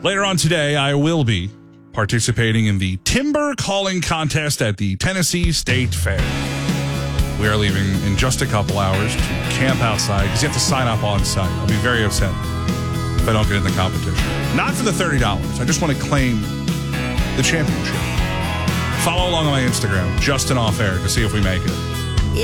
Later on today, I will be participating in the timber calling contest at the Tennessee State Fair. We are leaving in just a couple hours to camp outside because you have to sign up on site. I'll be very upset if I don't get in the competition. Not for the $30. I just want to claim the championship. Follow along on my Instagram, Justin Off Air, to see if we make it.